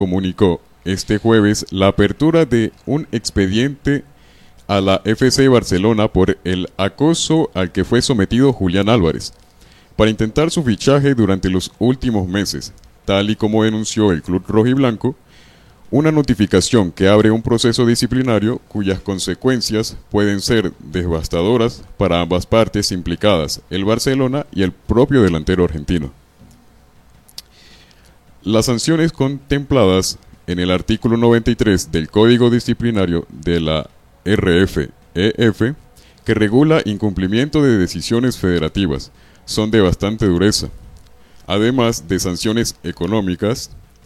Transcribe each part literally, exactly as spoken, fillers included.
comunicó este jueves la apertura de un expediente a la F C Barcelona por el acoso al que fue sometido Julián Álvarez, para intentar su fichaje durante los últimos meses, tal y como denunció el club rojiblanco, una notificación que abre un proceso disciplinario cuyas consecuencias pueden ser devastadoras para ambas partes implicadas, el Barcelona y el propio delantero argentino. Las sanciones contempladas en el artículo noventa y tres del Código Disciplinario de la R F E F, que regula incumplimiento de decisiones federativas, son de bastante dureza. Además de sanciones económicas,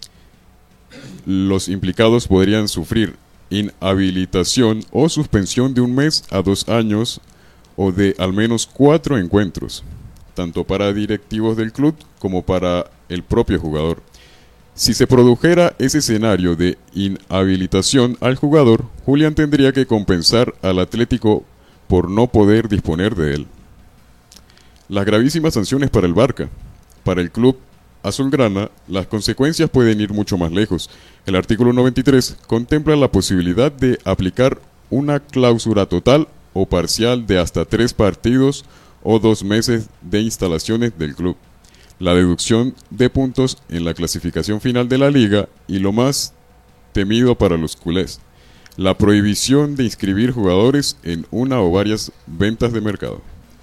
los implicados podrían sufrir inhabilitación o suspensión de un mes a dos años o de al menos cuatro encuentros, tanto para directivos del club como para el propio jugador. Si se produjera ese escenario de inhabilitación al jugador, Julián tendría que compensar al Atlético por no poder disponer de él. Las gravísimas sanciones para el Barça. Para el club azulgrana, las consecuencias pueden ir mucho más lejos. El artículo noventa y tres contempla la posibilidad de aplicar una clausura total o parcial de hasta tres partidos o dos meses de instalaciones del club, la deducción de puntos en la clasificación final de la liga y lo más temido para los culés, la prohibición de inscribir jugadores en una o varias ventas de mercado.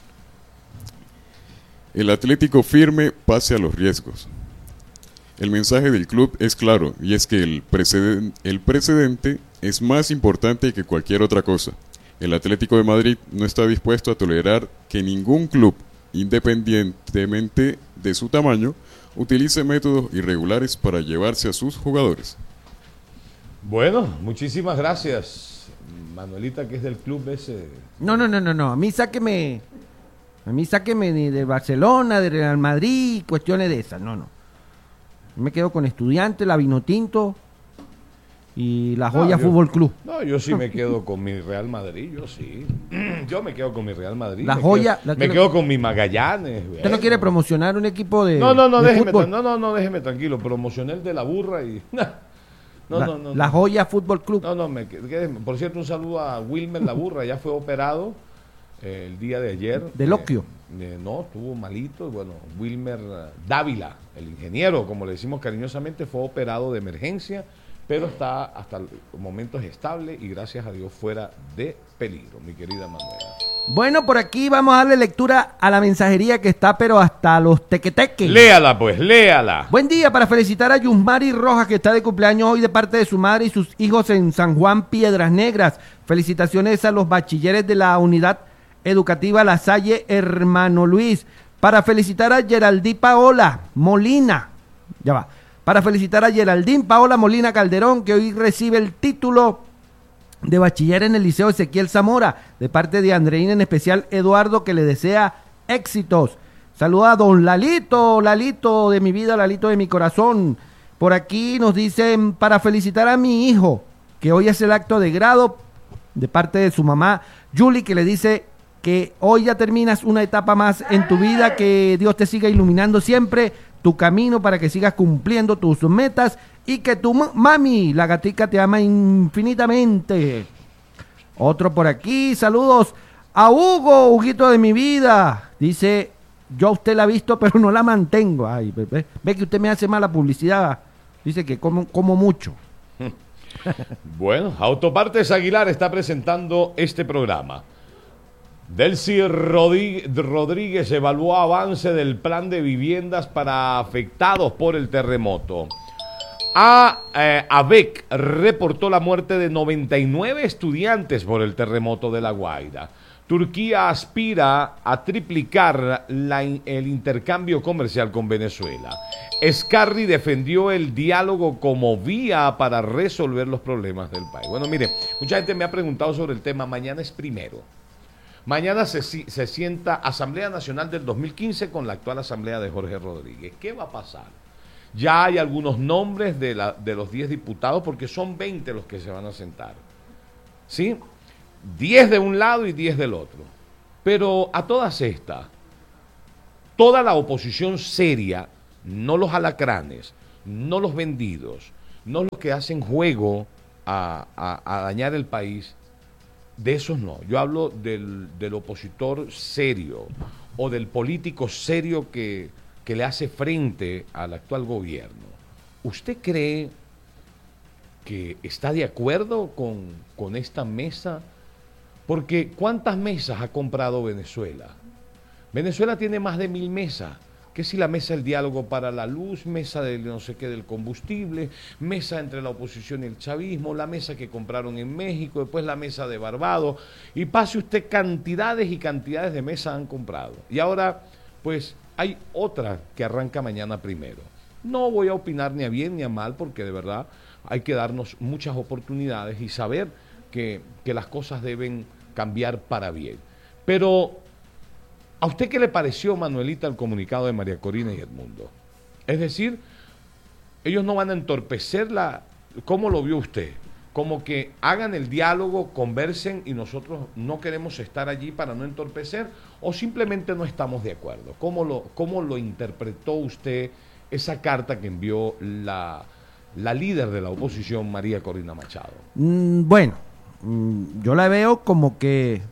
El Atlético firme pase a los riesgos. El mensaje del club es claro, y es que el preceden- el precedente es más importante que cualquier otra cosa. El Atlético de Madrid no está dispuesto a tolerar que ningún club, independientemente de su tamaño, utilice métodos irregulares para llevarse a sus jugadores. Bueno, muchísimas gracias, Manuelita, que es del club ese. No, no, no, no, no. A mí sáqueme, a mí sáqueme de, de Barcelona, de Real Madrid, cuestiones de esas. No, no. Yo me quedo con Estudiantes, la Vinotinto y la Joya No, yo- Fútbol Club. No, yo sí me quedo con mi Real Madrid, yo sí. Yo me quedo con mi Real Madrid. La me Joya- Quedo, la- me la- quedo con mi Magallanes. ¿Usted no bueno. quiere promocionar un equipo de No, no, no, de déjeme, fútbol? tra- no, no, no, déjeme tranquilo. Promocioné el de la burra y. No, la, no, no. la no. Joya Fútbol Club. No, no, me, quedé- por cierto, un saludo a Wilmer La Burra, ya fue operado eh, el día de ayer. ¿De loquio? Eh, eh, no, estuvo malito. Bueno, Wilmer eh, Dávila, el ingeniero, como le decimos cariñosamente, fue operado de emergencia, pero está hasta el momento es estable y gracias a Dios fuera de peligro, mi querida Manuela. Bueno, por aquí vamos a darle lectura a la mensajería que está, pero hasta los tequeteques. Léala, pues, léala. Buen día para felicitar a Yusmari Rojas, que está de cumpleaños hoy de parte de su madre y sus hijos en San Juan, Piedras Negras. Felicitaciones a los bachilleres de la unidad educativa La Salle, Hermano Luis. Para felicitar a Geraldí Paola Molina. Ya va. Para felicitar a Geraldín Paola Molina Calderón, que hoy recibe el título de bachiller en el Liceo Ezequiel Zamora, de parte de Andreina, en especial Eduardo, que le desea éxitos. Saluda a don Lalito, Lalito de mi vida, Lalito de mi corazón. Por aquí nos dicen, para felicitar a mi hijo, que hoy es el acto de grado, de parte de su mamá, Julie, que le dice que hoy ya terminas una etapa más en tu vida, que Dios te siga iluminando siempre tu camino para que sigas cumpliendo tus metas y que tu ma- mami, la gatica, te ama infinitamente. Otro por aquí, saludos a Hugo, Huguito de mi vida. Dice, yo a usted la he visto, pero no la mantengo. Ay, ve, ve- ve que usted me hace mala publicidad. Dice que como, como mucho. Bueno, Autopartes Aguilar está presentando este programa. Delcy Rodí- Rodríguez evaluó avance del plan de viviendas para afectados por el terremoto. A, eh, ABEC reportó la muerte de noventa y nueve estudiantes por el terremoto de La Guaira. Turquía aspira a triplicar la in- el intercambio comercial con Venezuela. Scarri defendió el diálogo como vía para resolver los problemas del país. Bueno, mire, mucha gente me ha preguntado sobre el tema. Mañana es primero. Mañana se, si- se sienta Asamblea Nacional del dos mil quince con la actual Asamblea de Jorge Rodríguez. ¿Qué va a pasar? Ya hay algunos nombres de, la, de los diez diputados, porque son veinte los que se van a sentar. ¿Sí? diez de un lado y diez del otro. Pero a todas estas, toda la oposición seria, no los alacranes, no los vendidos, no los que hacen juego a, a, a dañar el país, de esos no. Yo hablo del, del opositor serio o del político serio que, que le hace frente al actual gobierno. ¿Usted cree que está de acuerdo con, con esta mesa? Porque ¿cuántas mesas ha comprado Venezuela? Venezuela tiene más de mil mesas. Que si la mesa del diálogo para la luz, mesa del no sé qué del combustible, mesa entre la oposición y el chavismo, la mesa que compraron en México, después la mesa de Barbados, y pase usted cantidades y cantidades de mesas han comprado. Y ahora, pues, hay otra que arranca mañana primero. No voy a opinar ni a bien ni a mal, porque de verdad hay que darnos muchas oportunidades y saber que, que las cosas deben cambiar para bien. Pero ¿a usted qué le pareció, Manuelita, el comunicado de María Corina y Edmundo? Es decir, ellos no van a entorpecer la... ¿Cómo lo vio usted? Como que hagan el diálogo, conversen y nosotros no queremos estar allí para no entorpecer, o simplemente no estamos de acuerdo. ¿Cómo lo, cómo lo interpretó usted esa carta que envió la, la líder de la oposición, María Corina Machado? Mm, bueno, mm, yo la veo como que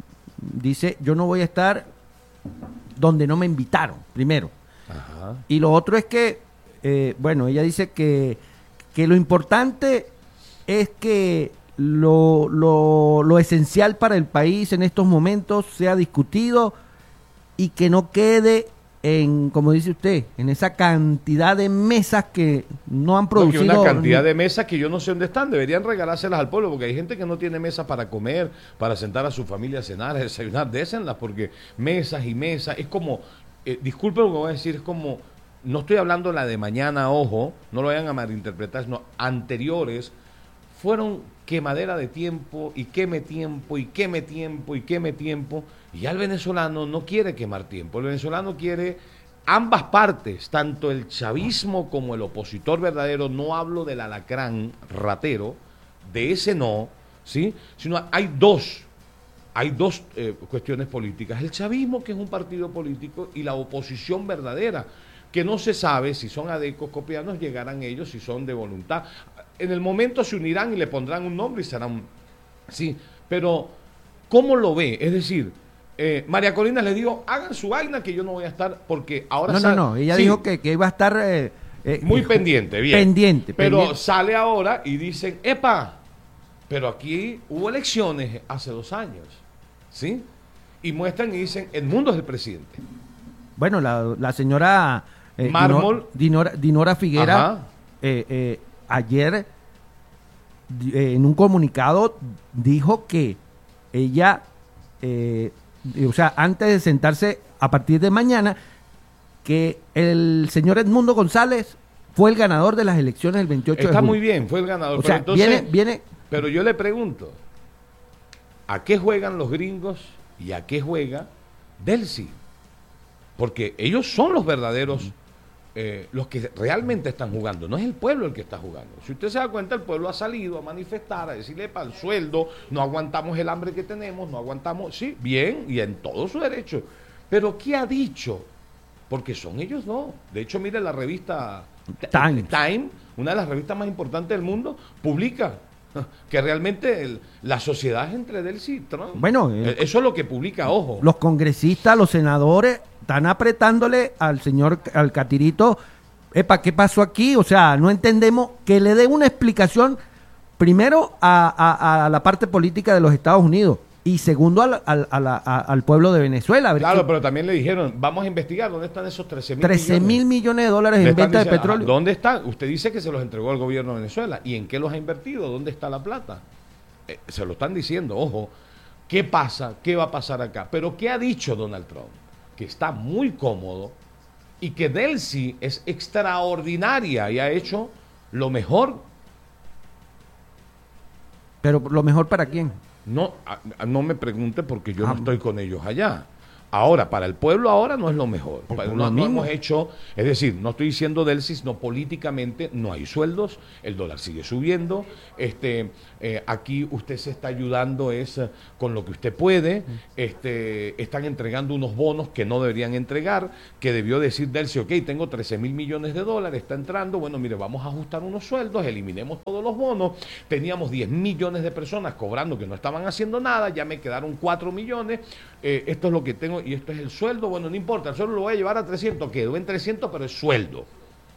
dice, yo no voy a estar donde no me invitaron, primero. Ajá. Y lo otro es que, eh, bueno, ella dice que, que lo importante es que lo, lo, lo esencial para el país en estos momentos sea discutido y que no quede en, como dice usted, en esa cantidad de mesas que no han producido. No, que una cantidad de mesas que yo no sé dónde están, deberían regalárselas al pueblo, porque hay gente que no tiene mesas para comer, para sentar a su familia a cenar, a desayunar, désenlas, porque mesas y mesas, es como, eh, disculpen lo que voy a decir, es como, no estoy hablando la de mañana, ojo, no lo vayan a malinterpretar, sino anteriores, fueron quemadera de tiempo, y queme tiempo, y queme tiempo, y queme tiempo, y ya el venezolano no quiere quemar tiempo, el venezolano quiere ambas partes, tanto el chavismo como el opositor verdadero, no hablo del alacrán ratero, de ese no, ¿sí? Sino hay dos, hay dos eh, cuestiones políticas, el chavismo, que es un partido político, y la oposición verdadera, que no se sabe si son adecos copianos, llegarán ellos, si son de voluntad. En el momento se unirán y le pondrán un nombre y serán, sí, pero ¿cómo lo ve? Es decir, eh, María Corina le dijo, hagan su vaina que yo no voy a estar, porque ahora... No, sale, no, no, ella sí, dijo que, que iba a estar... Eh, eh, muy pendiente, bien. Pendiente, Pero pendiente. sale ahora y dicen, epa, pero aquí hubo elecciones hace dos años, ¿sí? Y muestran y dicen, Edmundo es el presidente. Bueno, la, la señora... Eh, Mármol. Dinora, Dinora Figuera, Ajá. eh, eh, ayer eh, en un comunicado dijo que ella, eh, o sea, antes de sentarse a partir de mañana, que el señor Edmundo González fue el ganador de las elecciones del veintiocho Está de junio. muy bien, fue el ganador. O pero sea, entonces, viene, viene... Pero yo le pregunto, ¿a qué juegan los gringos y a qué juega Delcy? Porque ellos son los verdaderos... Eh, los que realmente están jugando, no es el pueblo el que está jugando. Si usted se da cuenta, el pueblo ha salido a manifestar, a decirle para el sueldo, no aguantamos el hambre que tenemos, no aguantamos, sí, bien, y en todo su derecho. Pero ¿qué ha dicho? Porque son ellos, no. De hecho, mire, la revista Time, Time, una de las revistas más importantes del mundo, publica que realmente el, la sociedad es entre Delcy y Trump. Bueno, eh, eso es lo que publica, ojo. Los congresistas, los senadores están apretándole al señor, al Catirito, epa, ¿qué pasó aquí? O sea, no entendemos, que le dé una explicación, primero a, a, a la parte política de los Estados Unidos y segundo al, al, a la, a, al pueblo de Venezuela. A ver claro, qué, pero también le dijeron, vamos a investigar dónde están esos trece mil trece mil millones de dólares Le en están venta de diciendo, petróleo. ajá, ¿dónde están? Usted dice que se los entregó al gobierno de Venezuela. ¿Y en qué los ha invertido? ¿Dónde está la plata? Eh, se lo están diciendo, ojo. ¿Qué pasa? ¿Qué va a pasar acá? Pero ¿qué ha dicho Donald Trump? Que está muy cómodo y que Delcy es extraordinaria y ha hecho lo mejor. Pero lo mejor para quién. No, a- a- no me pregunte porque yo Ah. no estoy con ellos allá. Ahora, para el pueblo ahora no es lo mejor. Porque No, lo no mismo. hemos hecho, es decir, no estoy diciendo Delcy, no políticamente no hay sueldos, el dólar sigue subiendo, este, eh, aquí usted se está ayudando es eh, con lo que usted puede, este, están entregando unos bonos que no deberían entregar, que debió decir Delcy, ok, tengo trece mil millones de dólares, está entrando, bueno, mire, vamos a ajustar unos sueldos, eliminemos todos los bonos, teníamos diez millones de personas cobrando que no estaban haciendo nada, ya me quedaron cuatro millones, eh, esto es lo que tengo y esto es el sueldo, bueno, no importa, el sueldo lo voy a llevar a trescientos, quedó en trescientos, pero es sueldo.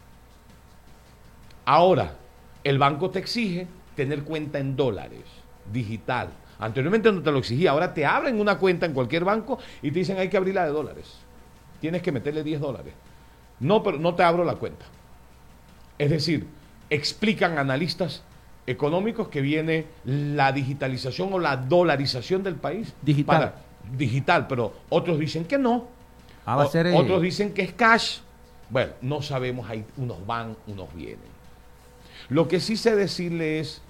Ahora, el banco te exige tener cuenta en dólares, digital. Anteriormente no te lo exigía, ahora te abren una cuenta en cualquier banco y te dicen hay que abrirla de dólares. Tienes que meterle diez dólares. No, pero no te abro la cuenta. Es decir, explican analistas económicos que viene la digitalización o la dolarización del país. Digital. Para, digital, pero otros dicen que no. Ah, va a O- ser, eh, Otros dicen que es cash. Bueno, no sabemos, hay, unos van, unos vienen. Lo que sí sé decirle es,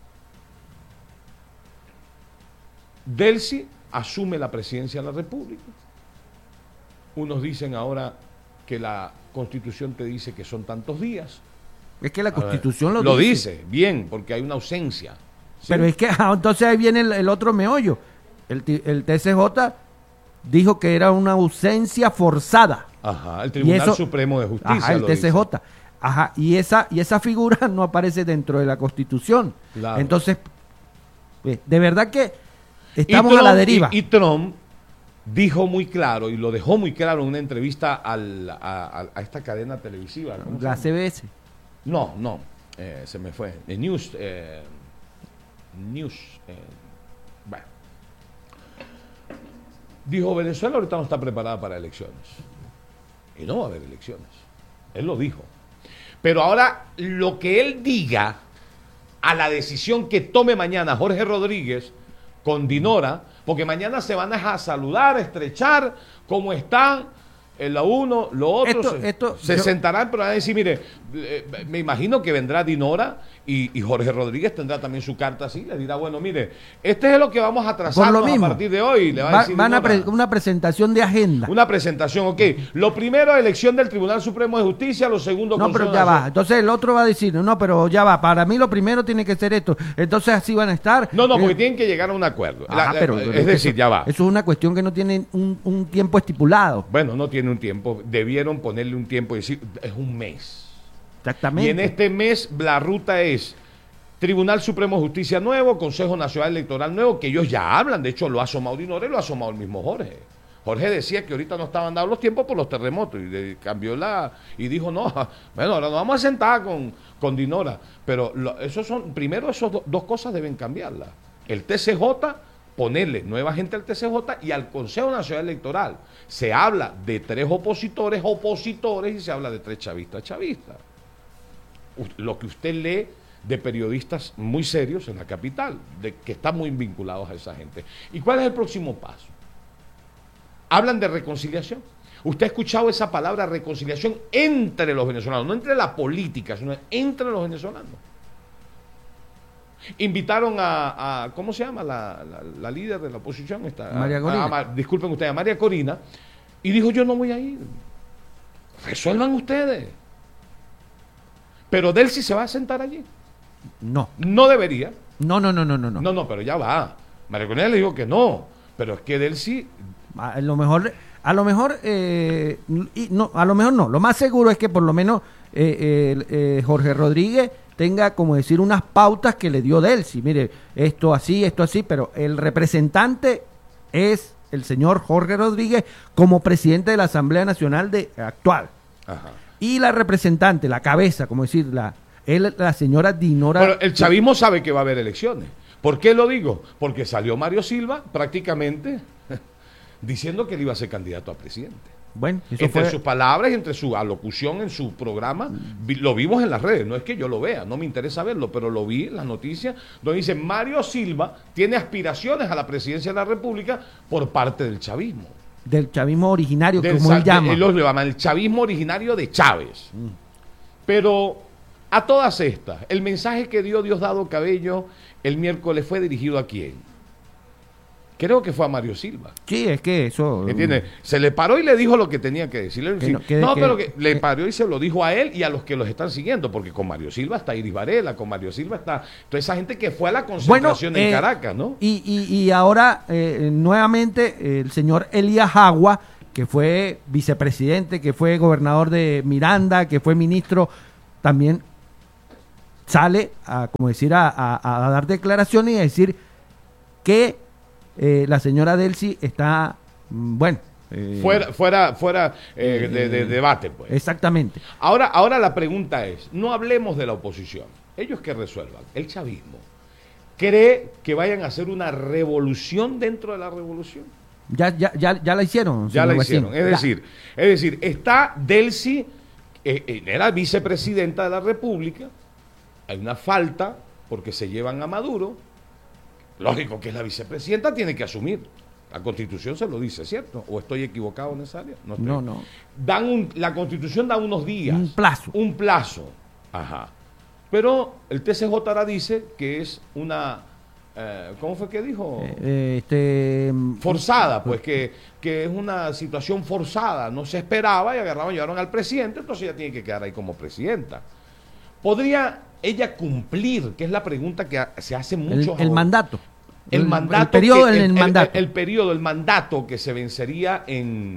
Delcy asume la presidencia de la República. Unos dicen ahora que la Constitución te dice que son tantos días. Es que la A ver, Constitución lo, lo dice. dice, bien, porque hay una ausencia. ¿sí? Pero es que ah, entonces ahí viene el, el otro meollo. El, ti- el T C J dijo que era una ausencia forzada. Ajá, el Tribunal eso- Supremo de Justicia. Ajá, el lo T C J. dice. Ajá, y esa, y esa figura no aparece dentro de la Constitución. Claro. Entonces, eh, de verdad que Y estamos a Trump- la deriva. Y, y Trump dijo muy claro, y lo dejó muy claro en una entrevista al- a, a- a esta cadena televisiva. ¿cómo se la llama? C B S. No, no, eh, se me fue. Eh, news, eh, News, eh, bueno. Dijo, Venezuela ahorita no está preparada para elecciones. Y no va a haber elecciones. Él lo dijo. Pero ahora, lo que él diga a la decisión que tome mañana Jorge Rodríguez con Dinora, porque mañana se van a saludar, a estrechar, cómo están, en la uno, lo otro, Esto- se, esto- se yo- sentarán, pero van a decir, mire, eh, me imagino que vendrá Dinora y, y Jorge Rodríguez tendrá también su carta así, le dirá, bueno, mire, este es lo que vamos a Por lo trazar a mismo, partir de hoy. Le va a va- decir van a Dinora. pre- una presentación de agenda. Una presentación, ok. Lo primero, elección del Tribunal Supremo de Justicia, lo segundo, No, pero Consejo ya va. Nacional. Entonces el otro va a decir, no, pero ya va. Para mí lo primero tiene que ser esto. Entonces así van a estar. No, no, porque Eh, tienen que llegar a un acuerdo. ah, La- la- pero- es pero decir, eso- ya va. Eso es una cuestión que no tiene un, un tiempo estipulado. Bueno, no tiene un tiempo. Debieron ponerle un tiempo y decir, es un mes. Exactamente. Y en este mes la ruta es Tribunal Supremo de Justicia nuevo, Consejo Nacional Electoral nuevo, que ellos ya hablan. De hecho, lo ha asomado Dinora y lo ha asomado el mismo Jorge. Jorge decía que ahorita no estaban dados los tiempos por los terremotos y de- cambió la y dijo no, bueno, ahora nos vamos a sentar con, con Dinora, pero lo- esos son primero esos do- dos cosas deben cambiarlas. El T C J, ponerle nueva gente al T C J y al Consejo Nacional Electoral. Se habla de tres opositores, opositores y se habla de tres chavistas, chavistas. U- Lo que usted lee de periodistas muy serios en la capital, de que están muy vinculados a esa gente. ¿Y cuál es el próximo paso? Hablan de reconciliación. Usted ha escuchado esa palabra reconciliación entre los venezolanos, no entre la política, sino entre los venezolanos. Invitaron a, a- ¿cómo se llama? La, la- la líder de la oposición. Esta, María a- Corina. a Ma- disculpen ustedes, a María Corina. Y dijo, yo no voy a ir. Resuelvan ustedes. Pero Delcy se va a sentar allí. No. No debería. No, no, no, no, no. no. No, no, pero ya va. María Corina le dijo que no. Pero es que Delcy, A lo mejor, a lo mejor, eh, y no, a lo mejor no. Lo más seguro es que por lo menos eh, eh, eh, Jorge Rodríguez tenga, como decir, unas pautas que le dio Delcy. Mire, esto así, esto así, pero el representante es el señor Jorge Rodríguez como presidente de la Asamblea Nacional de actual. ajá. Y la representante, la cabeza, como decir, la, él, la señora Dinora. Pero el chavismo sabe que va a haber elecciones. ¿Por qué lo digo? Porque salió Mario Silva prácticamente diciendo que él iba a ser candidato a presidente. Bueno, eso Entre fue. sus palabras, entre su alocución en su programa, vi- lo vimos en las redes, no es que yo lo vea, no me interesa verlo, pero lo vi en las noticias, donde dice Mario Silva tiene aspiraciones a la presidencia de la República por parte del chavismo. Del chavismo originario, Del como sa- él llama. de- ellos lo llaman el chavismo originario de Chávez. Pero a todas estas, el mensaje que dio Diosdado Cabello el miércoles fue dirigido a quién. Creo que fue a Mario Silva. Sí, es que eso... ¿Entiendes? Se le paró y le dijo lo que tenía que decirle. Que Sí. no- que- no, que- pero que le que- paró y se lo dijo a él y a los que los están siguiendo, porque con Mario Silva está Iris Varela, con Mario Silva está toda esa gente que fue a la concentración en eh, Caracas, ¿no? Y, y, y ahora, eh, nuevamente, eh, el señor Elías Agua, que fue vicepresidente, que fue gobernador de Miranda, que fue ministro, también sale a, como decir, a, a- a dar declaraciones y a decir que eh, la señora Delcy está, mm, bueno... eh, Fuera, fuera, fuera eh, de, de debate, pues. Exactamente. Ahora, ahora la pregunta es, no hablemos de la oposición, ellos que resuelvan, el chavismo, ¿cree que vayan a hacer una revolución dentro de la revolución? Ya, ya, ya, ya la hicieron. Ya señor la Guasín. hicieron, es Ya. decir, es decir, está Delcy, eh, eh, era vicepresidenta de la República, hay una falta porque se llevan a Maduro, lógico que es la vicepresidenta, tiene que asumir. La Constitución se lo dice, ¿cierto? ¿O estoy equivocado en esa área? estoy. No, no. Dan un, la Constitución da unos días. Un plazo. Un plazo. Ajá. Pero el T C J ahora dice que es una... eh, ¿Cómo fue que dijo? Eh, este, Forzada, pues que, que es una situación forzada. No se esperaba y agarraron y llevaron al presidente, entonces ella tiene que quedar ahí como presidenta. ¿Podría ella cumplir? Que es la pregunta que ha- se hace el, mucho. el mandato. El, mandato. El periodo que- en el, mandato. El, periodo, el mandato que se vencería en,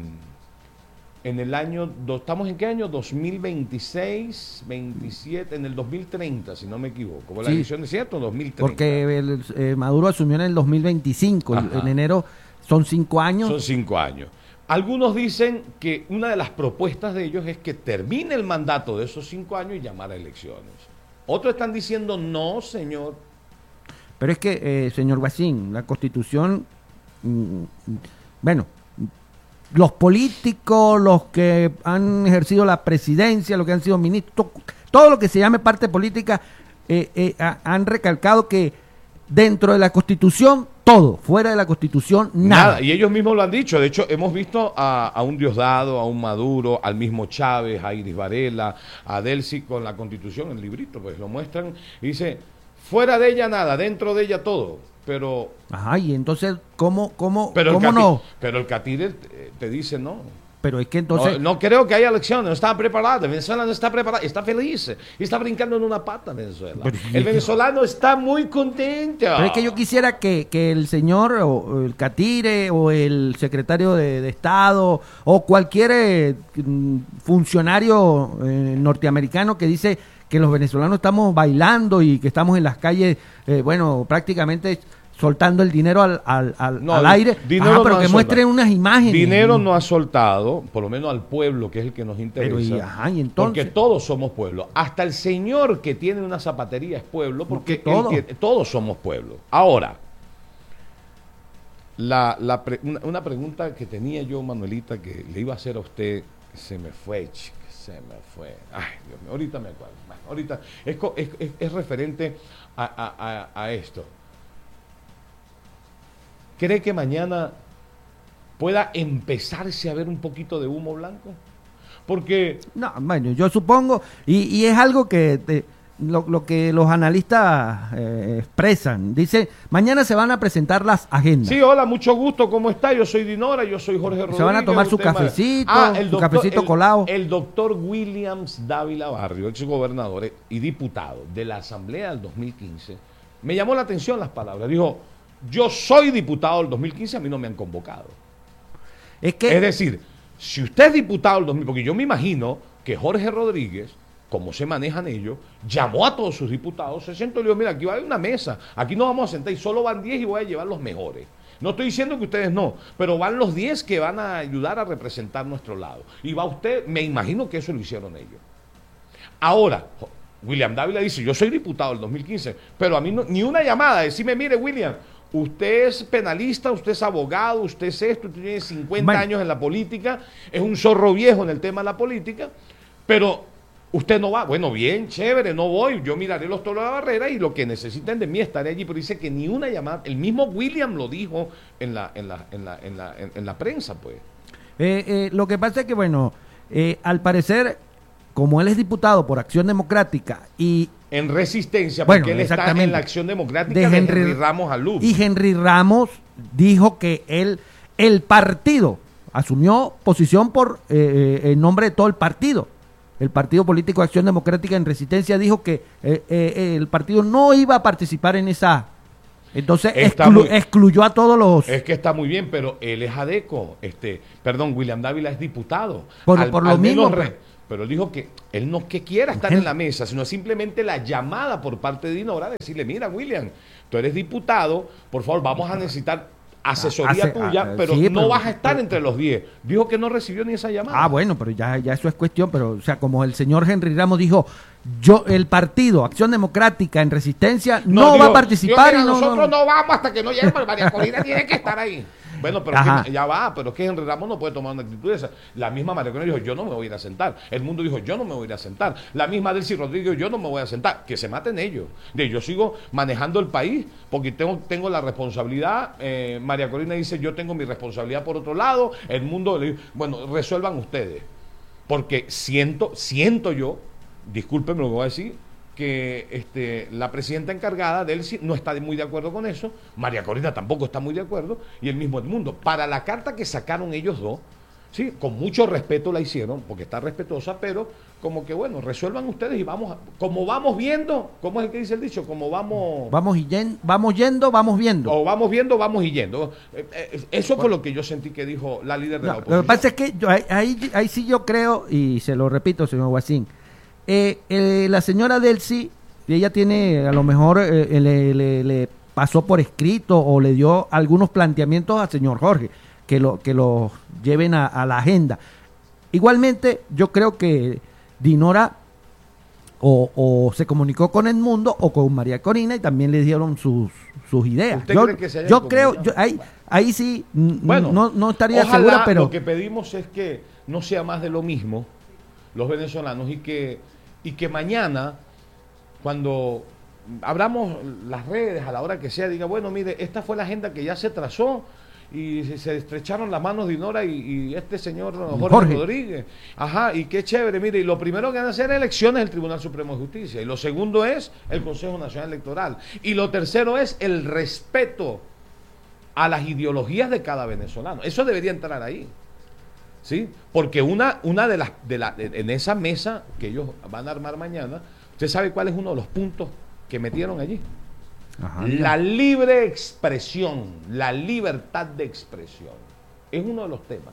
en el año. do- ¿Estamos en qué año? dos mil veintiséis, veintisiete, en el dos mil treinta, si no me equivoco. La Sí. elección es cierto, dos mil treinta. Porque el, eh, Maduro asumió en el dos mil veinticinco. Ajá. En enero son cinco años. Son cinco años. Algunos dicen que una de las propuestas de ellos es que termine el mandato de esos cinco años y llamar a elecciones. Otros están diciendo, no, señor. Pero es que, eh, señor Guasín, la Constitución, mm, bueno, los políticos, los que han ejercido la presidencia, los que han sido ministros, todo lo que se llame parte política, eh, eh, ha- han recalcado que dentro de la Constitución, todo, fuera de la Constitución, nada. Nada. Y ellos mismos lo han dicho. De hecho, hemos visto a, a un Diosdado, a un Maduro, al mismo Chávez, a Iris Varela, a Delcy con la Constitución, el librito, pues lo muestran y dice, fuera de ella nada, dentro de ella todo. Pero Ajá, y entonces, ¿cómo, cómo, pero el, cómo Cati- no? pero el Catire te, te dice no. Pero es que entonces... no. No creo que haya elecciones, no está preparada. Venezuela no está preparada, está feliz. Y está brincando en una pata Venezuela. Pero- el venezolano está muy contento. Pero es que yo quisiera que, que el señor o, o el Catire o el secretario de, de Estado o cualquier eh, mm, funcionario eh, norteamericano que dice que los venezolanos estamos bailando y que estamos en las calles, eh, bueno, prácticamente soltando el dinero al, al, al, No, al aire, dinero Ajá, no pero han que muestren soltado. unas imágenes. Dinero no ha soltado, por lo menos al pueblo, que es el que nos interesa. Pero y, ajá, y entonces... Porque todos somos pueblo. Hasta el señor que tiene una zapatería es pueblo, porque Porque todo. él tiene- todos somos pueblo. Ahora, la, la pre- una, una pregunta que tenía yo, Manuelita, que le iba a hacer a usted, se me fue, chica, se me fue. Ay, Dios mío, ahorita me acuerdo. Bueno, ahorita, es, co- es, es- es referente a, a- a- a esto. ¿Cree que mañana pueda empezarse a ver un poquito de humo blanco? Porque No, bueno, yo supongo, y, y es algo que eh, lo, lo que los analistas eh, expresan. Dice, mañana se van a presentar las agendas. sí, hola, mucho gusto, ¿cómo está? Yo soy Dinora, yo soy Jorge Rodríguez. Se van a tomar su usted es Mar- cafecito, el su cafecito el- colado. El doctor Williams Dávila Barrio, ex gobernador y diputado de la Asamblea del dos mil quince, me llamó la atención las palabras. Dijo, yo soy diputado del dos mil quince, a mí no me han convocado. Es que Es decir, si usted es diputado del dos mil, porque yo me imagino que Jorge Rodríguez, como se manejan ellos, llamó a todos sus diputados, se sentó y le dijo, mira, aquí va a haber una mesa, aquí nos vamos a sentar y solo van diez y voy a llevar los mejores. No estoy diciendo que ustedes no, pero van los diez que van a ayudar a representar nuestro lado. Y va usted, me imagino que eso lo hicieron ellos. Ahora, William Dávila dice, yo soy diputado del dos mil quince, pero a mí no, ni una llamada, decime, mire, William, usted es penalista, usted es abogado, usted es esto, usted tiene cincuenta Bueno. años en la política, es un zorro viejo en el tema de la política, pero usted no va. Bueno, bien, chévere, no voy, yo miraré los toros de la barrera y lo que necesiten de mí estaré allí, pero dice que ni una llamada, el mismo William lo dijo en la, en la, en la, en la, en, en la prensa, pues. eh, eh, lo que pasa es que, bueno, eh, al parecer, como él es diputado por Acción Democrática y En resistencia, Bueno, porque él está exactamente. en la Acción Democrática de de Henry- Henry Ramos Alú. y Henry Ramos dijo que él, el partido, asumió posición por eh, en nombre de todo el partido. El Partido Político de Acción Democrática en Resistencia dijo que eh, eh, el partido no iba a participar en esa. Entonces exclu muy, excluyó a todos los. Es que está muy bien, pero él es adeco. Este, perdón, William Dávila es diputado. Por, al, por lo al mismo. Re, pero él dijo que él no que quiera estar en la mesa, sino simplemente la llamada por parte de Dinora, decirle, mira, William, tú eres diputado, por favor, vamos a necesitar asesoría Hace, tuya, a, pero sí, no pero, vas a estar pero, entre los diez. Dijo que no recibió ni esa llamada. Ah, bueno, pero ya, ya eso es cuestión, pero o sea, como el señor Henry Ramos dijo, yo, el partido Acción Democrática en Resistencia no, no dijo, va a participar. Dijo, y no, nosotros no, no vamos hasta que no llegue, María Corina tiene que estar ahí. Bueno, pero es que ya va, pero es que Henry Ramos no puede tomar una actitud esa. La misma María Corina dijo, yo no me voy a ir a sentar. El mundo dijo, yo no me voy a ir a sentar. La misma Delcy Rodríguez, yo no me voy a sentar. Que se maten ellos. De, yo sigo manejando el país porque tengo, tengo la responsabilidad. Eh, María Corina dice, yo tengo mi responsabilidad por otro lado. El mundo, bueno, resuelvan ustedes. Porque siento, siento yo, discúlpenme lo que voy a decir, que este, la presidenta encargada de él no está muy de acuerdo con eso, María Corina tampoco está muy de acuerdo, y el mismo Edmundo. Para la carta que sacaron ellos dos, sí, con mucho respeto la hicieron, porque está respetuosa, pero como que bueno, resuelvan ustedes y vamos, a, como vamos viendo, ¿cómo es el que dice el dicho? Como vamos... Vamos, y yen, vamos yendo, vamos viendo. O vamos viendo, vamos y yendo. Eh, eh, eso fue lo que yo sentí que dijo la líder de no, la oposición. Lo que pasa es que yo, ahí, ahí, ahí sí yo creo, y se lo repito, señor Guasín, Eh, eh, la señora Delcy, ella tiene, a lo mejor eh, le, le, le pasó por escrito o le dio algunos planteamientos al señor Jorge, que lo que lo lleven a, a la agenda. Igualmente, yo creo que Dinora o, o se comunicó con Edmundo o con María Corina y también le dieron sus, sus ideas. ¿Usted yo cree que se haya yo creo, yo, ahí, ahí sí, bueno, no, no estaría ojalá, segura, pero... Lo que pedimos es que no sea más de lo mismo los venezolanos y que y que mañana, cuando abramos las redes a la hora que sea, diga, bueno, mire, esta fue la agenda que ya se trazó y se estrecharon las manos de Dinora y, y este señor Jorge, Jorge Rodríguez. Ajá, y qué chévere, mire, y lo primero que van a hacer elecciones es el Tribunal Supremo de Justicia, y lo segundo es el Consejo Nacional Electoral, y lo tercero es el respeto a las ideologías de cada venezolano. Eso debería entrar ahí. ¿Sí? Porque una, una de las de la, de, en esa mesa que ellos van a armar mañana, ¿usted sabe cuál es uno de los puntos que metieron allí? Ajá, la libre expresión, la libertad de expresión. Es uno de los temas.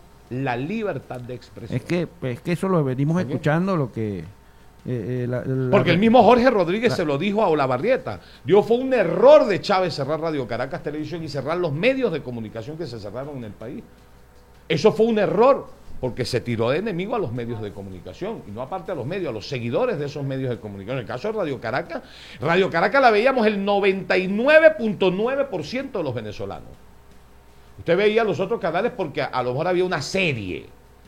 La libertad de expresión. Es que, es que eso lo venimos ¿Okay? escuchando, lo que... Eh, eh, la, la, Porque el mismo Jorge Rodríguez la, se lo dijo a Olavarrieta. Dijo, fue un error de Chávez cerrar Radio Caracas Televisión y cerrar los medios de comunicación que se cerraron en el país. Eso fue un error, porque se tiró de enemigo a los medios de comunicación, y no aparte a los medios, a los seguidores de esos medios de comunicación. En el caso de Radio Caracas, Radio Caracas la veíamos el noventa y nueve punto nueve por ciento de los venezolanos. Usted veía los otros canales porque a, a lo mejor había una serie,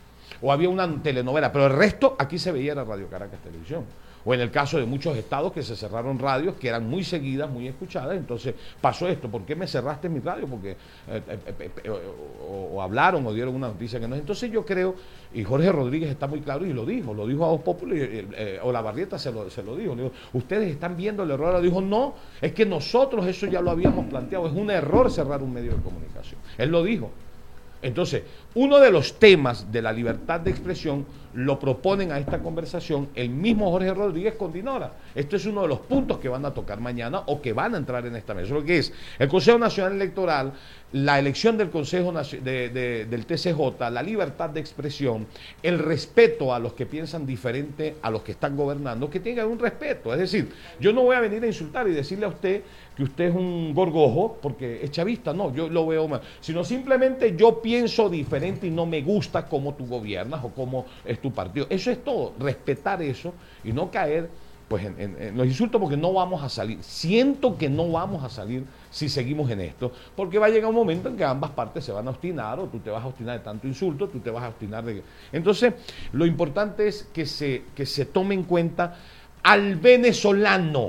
o había una telenovela, pero el resto aquí se veía era Radio Caracas Televisión. O en el caso de muchos estados que se cerraron radios que eran muy seguidas, muy escuchadas, entonces pasó esto, ¿por qué me cerraste mi radio? Porque eh, eh, eh, eh, o, o hablaron o dieron una noticia que no. Entonces yo creo, y Jorge Rodríguez está muy claro y lo dijo, lo dijo a Voz Populi, eh, eh, Olavarrieta se lo, se lo dijo, le dijo, ustedes están viendo el error, dijo, no, es que nosotros eso ya lo habíamos planteado, es un error cerrar un medio de comunicación. Él lo dijo. Entonces, uno de los temas de la libertad de expresión lo proponen a esta conversación el mismo Jorge Rodríguez con Dinora. Esto es uno de los puntos que van a tocar mañana o que van a entrar en esta mesa. Lo que es el Consejo Nacional Electoral, la elección del Consejo de, de, del T C J, la libertad de expresión, el respeto a los que piensan diferente a los que están gobernando, que tengan un respeto. Es decir, yo no voy a venir a insultar y decirle a usted que usted es un gorgojo porque es chavista, no, yo lo veo mal, sino simplemente yo pienso diferente y no me gusta cómo tú gobiernas o cómo es tu partido. Eso es todo, respetar eso y no caer pues en, en, en los insultos, porque no vamos a salir. Siento que no vamos a salir si seguimos en esto, porque va a llegar un momento en que ambas partes se van a obstinar, o tú te vas a obstinar de tanto insulto, tú te vas a obstinar de... Entonces, lo importante es que se, que se tome en cuenta al venezolano,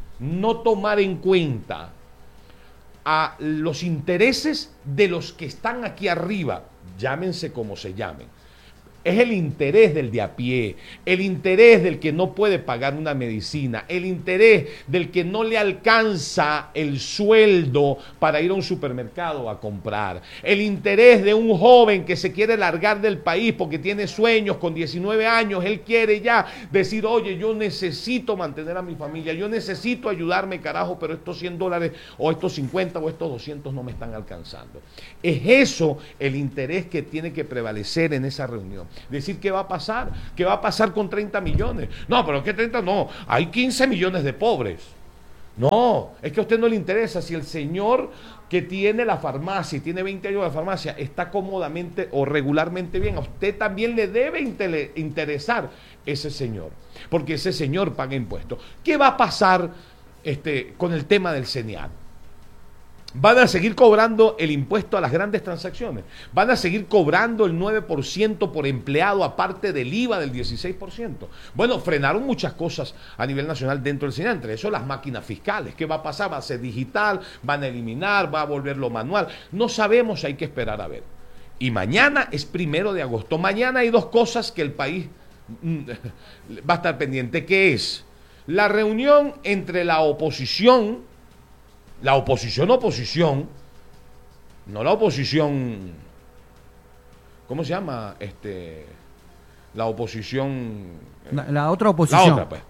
no tomar en cuenta a los intereses de los que están aquí arriba, llámense como se llamen. es el interés del de a pie, el interés del que no puede pagar una medicina, el interés del que no le alcanza el sueldo para ir a un supermercado a comprar, el interés de un joven que se quiere largar del país porque tiene sueños con diecinueve años, él quiere ya decir, oye, yo necesito mantener a mi familia, yo necesito ayudarme, carajo, pero estos cien dólares o estos cincuenta o estos doscientos no me están alcanzando. Es eso el interés que tiene que prevalecer en esa reunión. Decir, ¿qué va a pasar? ¿Qué va a pasar con treinta millones? No, pero ¿qué treinta? No, hay quince millones de pobres. No, es que a usted no le interesa si el señor que tiene la farmacia y tiene veinte años de la farmacia está cómodamente o regularmente bien. A usted también le debe interesar ese señor, porque ese señor paga impuestos. ¿Qué va a pasar este, con el tema del CENIAT? Van a seguir cobrando el impuesto a las grandes transacciones. Van a seguir cobrando el nueve por ciento por empleado, aparte del I V A del dieciséis por ciento. Bueno, frenaron muchas cosas a nivel nacional dentro del CENIAT, entre eso las máquinas fiscales. ¿Qué va a pasar? ¿Va a ser digital? ¿Van a eliminar? ¿Va a volverlo manual? No sabemos, hay que esperar a ver. Y mañana es primero de agosto. Mañana hay dos cosas que el país va a estar pendiente, que es la reunión entre la oposición, la oposición, oposición, no la oposición, ¿cómo se llama? Este, la oposición. La, la otra oposición. La otra, pues.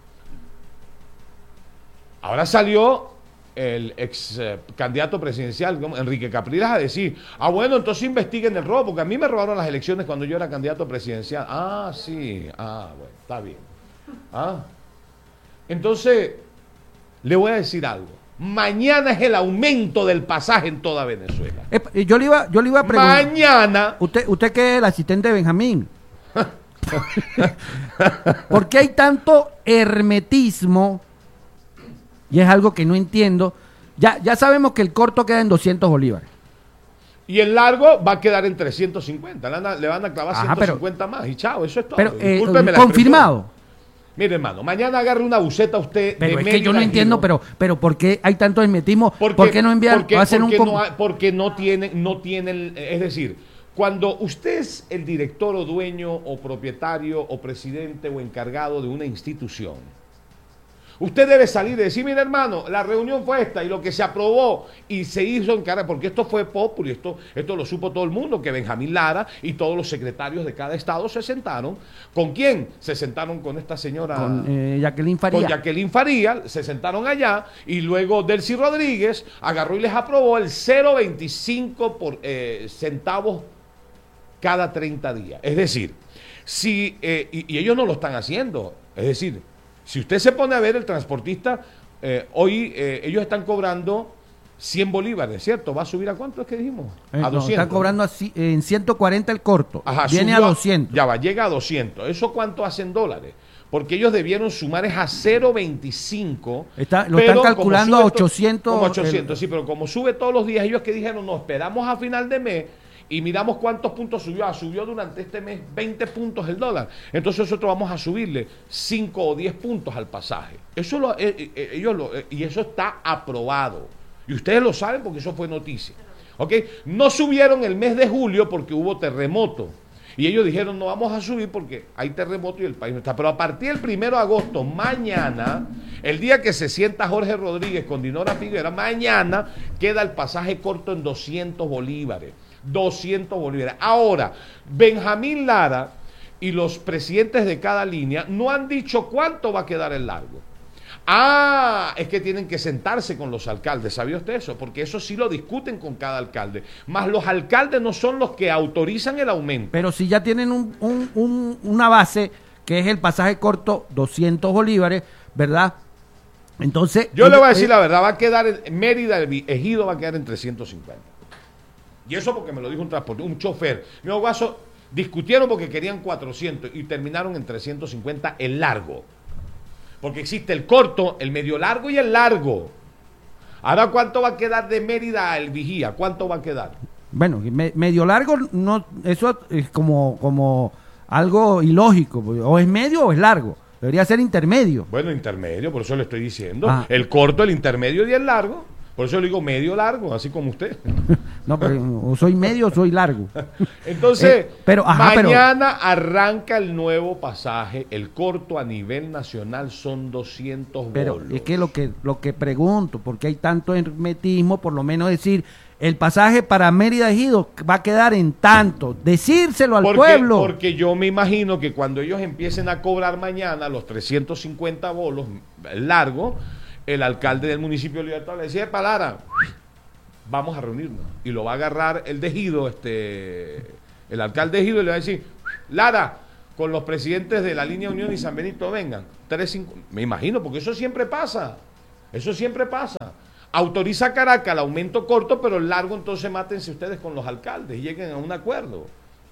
Ahora salió el ex eh, candidato presidencial, Enrique Capriles, a decir, ah, bueno, entonces investiguen el robo, porque a mí me robaron las elecciones cuando yo era candidato presidencial. Ah, sí, ah, bueno, está bien. Ah. Entonces, le voy a decir algo. Mañana es el aumento del pasaje en toda Venezuela. Eh, yo, le iba, yo le iba a preguntar. Mañana. Usted, usted que es el asistente de Benjamín. ¿Por qué hay tanto hermetismo? Y es algo que no entiendo. Ya, ya sabemos que el corto queda en doscientos bolívares. Y el largo va a quedar en trescientos cincuenta. Le van a, le van a clavar Ajá, ciento cincuenta pero, más. Y chao, eso es todo. Pero, eh, Discúlpeme la confirmado. expresión. Mire, hermano, mañana agarre una buceta usted. Pero de es que yo no entiendo, pero, pero ¿por qué hay tanto hermetismo? Porque, ¿Por qué no envían? Porque, Hacen porque, un no, hay- porque no tienen, no tienen, es decir, cuando usted es el director o dueño o propietario o presidente o encargado de una institución, usted debe salir y decir, mira, hermano, la reunión fue esta y lo que se aprobó y se hizo en cara, porque esto fue popular, esto, esto lo supo todo el mundo, que Benjamín Lara y todos los secretarios de cada estado se sentaron. ¿Con quién? Se sentaron con esta señora... Con eh, Jacqueline Faría. Con Jacqueline Faría, se sentaron allá y luego Delcy Rodríguez agarró y les aprobó el cero punto veinticinco por, eh, centavos cada treinta días. Es decir, si eh, y, y ellos no lo están haciendo. Es decir, si usted se pone a ver el transportista, eh, hoy eh, ellos están cobrando cien bolívares, ¿cierto? ¿Va a subir a cuánto es que dijimos? Eh, A no, doscientos. están cobrando así, en ciento cuarenta el corto. Ajá, Viene a subió doscientos. Ya va, llega a doscientos. ¿Eso cuánto hacen dólares? Porque ellos debieron sumar es a cero punto veinticinco. Está- lo pero están como calculando sube a to- ochocientos, Como ochocientos, el- sí, pero como sube todos los días, ellos que dijeron, no, esperamos a final de mes y miramos cuántos puntos subió. Ah, subió durante este mes veinte puntos el dólar. Entonces nosotros vamos a subirle cinco o diez puntos al pasaje. Eso lo, eh, eh, ellos lo, eh, y eso está aprobado. Y ustedes lo saben porque eso fue noticia. ¿Ok? No subieron el mes de julio porque hubo terremoto. Y ellos dijeron, no vamos a subir porque hay terremoto y el país no está. Pero a partir del primero de agosto, mañana, el día que se sienta Jorge Rodríguez con Dinora Figuera, mañana queda el pasaje corto en doscientos bolívares. doscientos bolívares. Ahora, Benjamín Lara y los presidentes de cada línea no han dicho cuánto va a quedar el largo. Ah, es que tienen que sentarse con los alcaldes. ¿Sabía usted eso? Porque eso sí lo discuten con cada alcalde. Más los alcaldes no son los que autorizan el aumento. Pero si ya tienen un, un- un- una base, que es el pasaje corto, doscientos bolívares, ¿verdad? Entonces... Yo le voy a ellos- decir la verdad, va a quedar en Mérida, el Ejido va a quedar en trescientos cincuenta. Y eso porque me lo dijo un transporte, un chofer. Mi guaso, discutieron porque querían cuatrocientos y terminaron en trescientos cincuenta el largo. Porque existe el corto, el medio largo y el largo. Ahora, ¿cuánto va a quedar de Mérida al Vigía? ¿Cuánto va a quedar? Bueno, me- medio largo, no, eso es como, como algo ilógico. O es medio o es largo. Debería ser intermedio. Bueno, intermedio, por eso le estoy diciendo. Ah. El corto, el intermedio y el largo. Por eso le digo medio largo, así como usted. No, pero o soy medio o soy largo. Entonces, Eh, pero, ajá, mañana pero, arranca el nuevo pasaje, el corto a nivel nacional son doscientos pero bolos. Es que lo que lo que pregunto, porque hay tanto hermetismo, por lo menos decir, el pasaje para Mérida Ejido va a quedar en tanto, decírselo al porque, pueblo. Porque yo me imagino que cuando ellos empiecen a cobrar mañana los trescientos cincuenta bolos largos, el alcalde del municipio de Libertad le decía, Palara, vamos a reunirnos. Y lo va a agarrar el de Ejido, este, el alcalde de Ejido, y le va a decir, Lara, con los presidentes de la línea Unión y San Benito vengan. tres, cinco, me imagino, porque eso siempre pasa. Eso siempre pasa. Autoriza Caracas el aumento corto, pero el largo, entonces mátense ustedes con los alcaldes y lleguen a un acuerdo.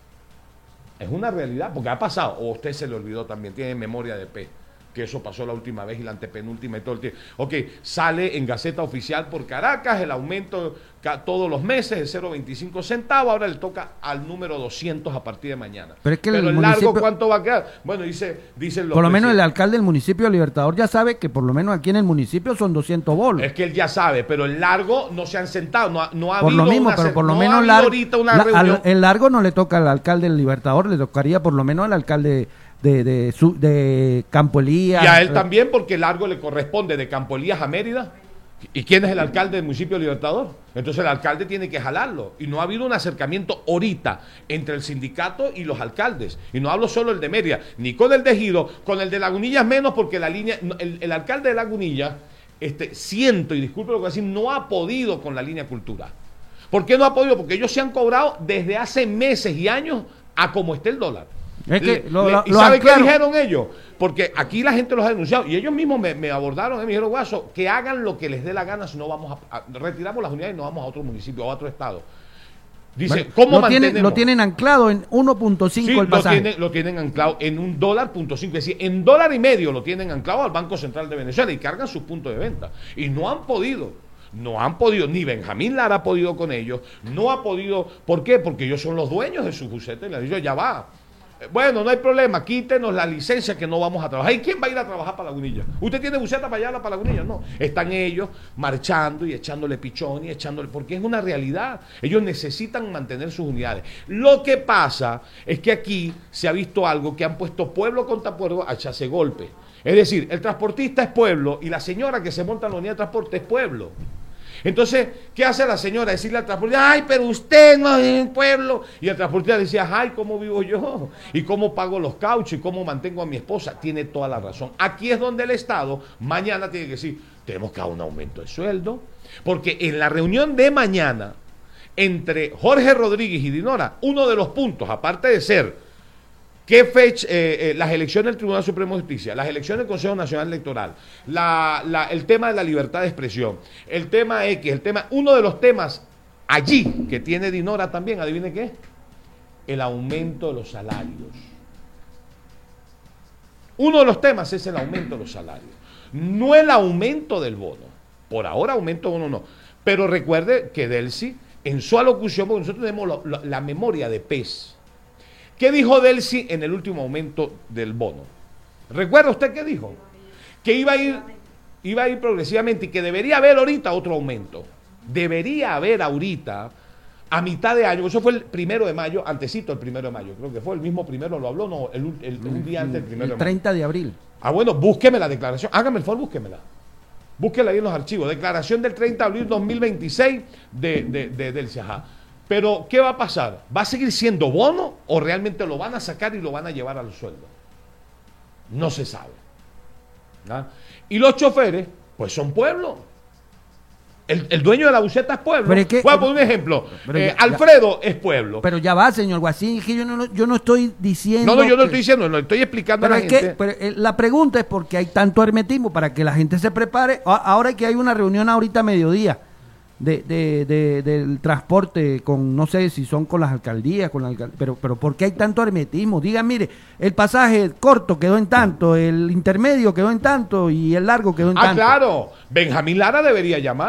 Es una realidad, porque ha pasado, o usted se le olvidó también, tiene memoria de P, que eso pasó la última vez y la antepenúltima y todo el tiempo. Ok, sale en Gaceta Oficial por Caracas el aumento todos los meses de cero punto veinticinco centavos, ahora le toca al número doscientos a partir de mañana. Pero, es que Pero el, el municipio, largo, ¿cuánto va a quedar? Bueno, dice, dicen los por lo menos el presidentes. alcalde del municipio de Libertador ya sabe que por lo menos aquí en el municipio son doscientos bolos. Es que él ya sabe, pero el largo no se han sentado, no ha, no ha Por habido lo mismo, una, pero por lo no menos ha habido largo, ahorita una la, reunión. al, el largo no le toca al alcalde del Libertador, le tocaría por lo menos al alcalde de, de, su, de Campo Elías. Y a él también, porque el largo le corresponde de Campo Elías a Mérida. ¿Y quién es el alcalde del municipio de Libertador? Entonces el alcalde tiene que jalarlo. Y no ha habido un acercamiento ahorita entre el sindicato y los alcaldes. Y no hablo solo el de Mérida, ni con el de Ejido, con el de Lagunillas menos, porque la línea, el, el alcalde de Lagunillas, este, siento, y disculpe lo que voy a decir, no ha podido con la línea cultural. ¿Por qué no ha podido? Porque ellos se han cobrado desde hace meses y años a como esté el dólar. Es que le, lo, le, lo, ¿Y lo sabe qué aclaro. dijeron ellos? Porque aquí la gente los ha denunciado y ellos mismos me, me abordaron y me dijeron, Guaso, que hagan lo que les dé la gana, si no vamos a, a retiramos las unidades y nos vamos a otro municipio o a otro estado. Dice, Bueno, ¿cómo lo mantenemos? tienen, lo tienen anclado en uno punto cinco Sí, el pasaje. Lo tienen, lo tienen anclado en un dólar punto cinco, es decir, en dólar y medio lo tienen anclado al Banco Central de Venezuela y cargan sus puntos de venta. Y no han podido. No han podido, ni Benjamín Lara ha podido con ellos, no ha podido, ¿por qué? Porque ellos son los dueños de sus busetas y le han dicho, ya va. Bueno, no hay problema, quítenos la licencia que no vamos a trabajar. ¿Y quién va a ir a trabajar para Lagunilla? ¿Usted tiene buceta para allá, para Lagunilla? No. Están ellos marchando y echándole pichón y echándole, porque es una realidad. Ellos necesitan mantener sus unidades. Lo que pasa es que aquí se ha visto algo que han puesto pueblo contra pueblo a echarse golpe. Es decir, el transportista es pueblo y la señora que se monta en la unidad de transporte es pueblo. Entonces, ¿qué hace la señora? Decirle al transportista, ay, pero usted no es el pueblo. Y el transportista decía, ay, ¿cómo vivo yo? ¿Y cómo pago los cauchos? ¿Y cómo mantengo a mi esposa? Tiene toda la razón. Aquí es donde el Estado mañana tiene que decir, tenemos que dar un aumento de sueldo. Porque en la reunión de mañana, entre Jorge Rodríguez y Dinora, uno de los puntos, aparte de ser ¿qué fecha? Eh, eh, las elecciones del Tribunal Supremo de Justicia, las elecciones del Consejo Nacional Electoral, la, la, el tema de la libertad de expresión, el tema X, el tema, uno de los temas allí que tiene Dinora también, adivine qué, el aumento de los salarios. Uno de los temas es el aumento de los salarios, no el aumento del bono. Por ahora aumento del bono no, pero recuerde que Delcy en su alocución, porque nosotros tenemos lo, lo, la memoria de pez. ¿Qué dijo Delcy en el último aumento del bono? ¿Recuerda usted qué dijo? Que iba a ir, iba a ir progresivamente y que debería haber ahorita otro aumento. Debería haber ahorita, a mitad de año, eso fue el primero de mayo, antecito el primero de mayo, creo que fue el mismo primero, lo habló, no, el, el, el un día antes del primero de mayo. treinta de abril. Ah, bueno, búsqueme la declaración, hágame el favor, búsquemela. Búsquela ahí en los archivos. Declaración del treinta de abril de dos mil veintiséis de, de, de Delcy, ajá. Pero, ¿qué va a pasar? ¿Va a seguir siendo bono o realmente lo van a sacar y lo van a llevar al sueldo? No se sabe. ¿Ah? Y los choferes, pues son pueblo. El, el dueño de la buseta es pueblo. Pero es que, Voy a poner un ejemplo. Eh, ya, Alfredo ya, es pueblo. Pero ya va, señor Guasín, que yo no, yo no estoy diciendo... No, no, yo no que, estoy diciendo, lo estoy explicando pero a la es gente. Que, pero eh, la pregunta es porque hay tanto hermetismo para que la gente se prepare. Ahora que hay una reunión ahorita a mediodía de, de, de, del transporte con, no sé si son con las alcaldías, con la alcald... pero, pero ¿por qué hay tanto hermetismo? Digan, mire, el pasaje corto quedó en tanto, el intermedio quedó en tanto y el largo quedó en ah, tanto. Ah, claro, Benjamín Lara debería llamar.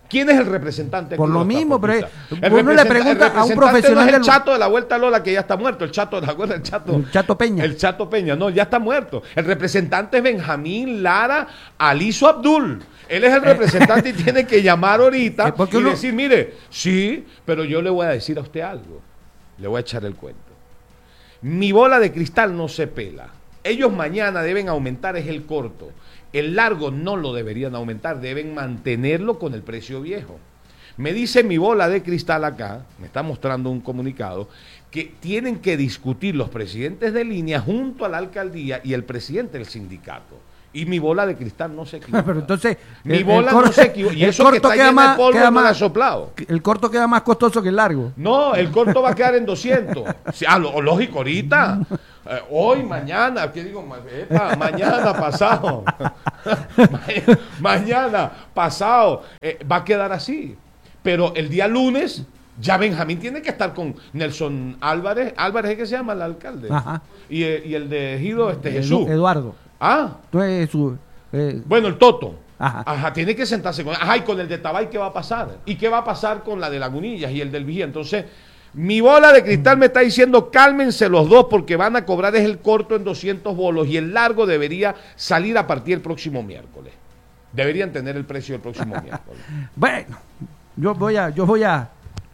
¿Quién es el representante? Por lo mismo, pero el uno le pregunta a un profesional no es el del... Chato de la Vuelta a Lola, que ya está muerto. El Chato, ¿te acuerdas? El Chato. El Chato Peña. El Chato Peña, no, ya está muerto. El representante es Benjamín Lara Aliso Abdul. Él es el representante y tiene que llamar ahorita y uno... decir, mire, sí, pero yo le voy a decir a usted algo. Le voy a echar el cuento. Mi bola de cristal no se pela. Ellos mañana deben aumentar es el corto. El largo no lo deberían aumentar, deben mantenerlo con el precio viejo. Me dice mi bola de cristal acá, me está mostrando un comunicado, que tienen que discutir los presidentes de línea junto a la alcaldía y el presidente del sindicato. Y mi bola de cristal no se equivoca. Pero entonces, mi el, bola el cor- no se equivoca. Y el eso corto que está queda lleno más, de polvo queda no más, lo ha soplado. El corto queda más costoso que el largo. No, el corto va a quedar en doscientos. Sí, ah, lo, lógico, ahorita. Eh, hoy, mañana, ¿qué digo? Epa, mañana, pasado. Ma- mañana, pasado. Eh, va a quedar así. Pero el día lunes, ya Benjamín tiene que estar con Nelson Álvarez. Álvarez es que se llama el alcalde. Ajá. Y, eh, y el de Ejido, este, Edu- Jesús. Eduardo. Ah, Tú eres su... eh, bueno, el Toto. Ajá. Ajá, tiene que sentarse con... Ajá, y con el de Tabay, ¿qué va a pasar? ¿Y qué va a pasar con la de Lagunillas y el del Vigía? Entonces, mi bola de cristal me está diciendo, cálmense los dos porque van a cobrar es el corto en doscientos bolos y el largo debería salir a partir del próximo miércoles. Deberían tener el precio del próximo miércoles. Bueno, yo voy a... Yo voy a...